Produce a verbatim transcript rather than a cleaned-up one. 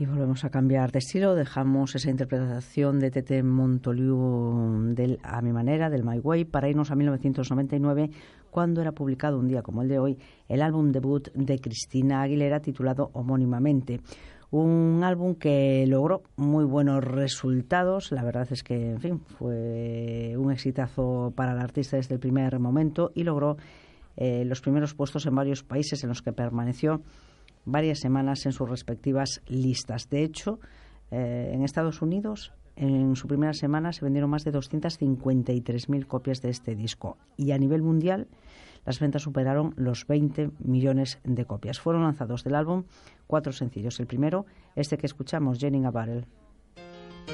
Y volvemos a cambiar de estilo, dejamos esa interpretación de Tete Montoliu del A mi manera, del My Way, para irnos a mil novecientos noventa y nueve, cuando era publicado un día como el de hoy el álbum debut de Cristina Aguilera titulado homónimamente. Un álbum que logró muy buenos resultados, la verdad es que, en fin, fue un exitazo para el artista desde el primer momento y logró eh, los primeros puestos en varios países en los que permaneció varias semanas en sus respectivas listas. De hecho, eh, en Estados Unidos, en su primera semana se vendieron más de doscientas cincuenta y tres mil copias de este disco. Y a nivel mundial, las ventas superaron los veinte millones de copias. Fueron lanzados del álbum cuatro sencillos. El primero, este que escuchamos, Jenny a Barrel.